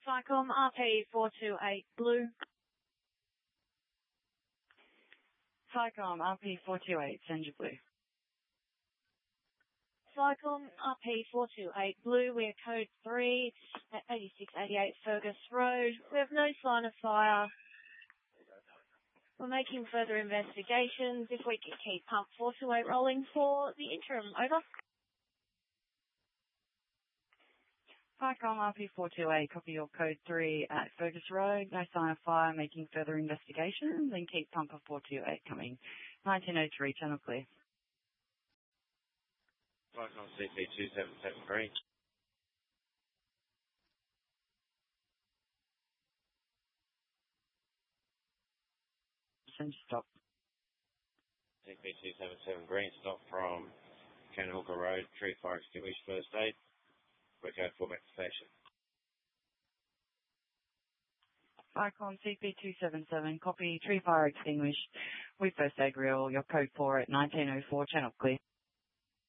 Cyclone RP428 Blue. Cyclone RP428, send your Blue. Cyclone RP428 Blue, we are code 3 at 8688 Fergus Road. We have no sign of fire. We're making further investigations. If we can keep pump 428 rolling for the interim, over. Cyclone RP428, copy your code 3 at Fergus Road. No sign of fire, making further investigations, and keep pumper 428 coming. 1903, channel clear. Cyclone CP2773. Send stop. CP277 green, stop from Canhooker Road, tree fire extinguished, first aid. We're code 4 back to station. Cyclone CP277, copy, tree fire extinguished. We first aid real, your code 4 at 1904, channel clear.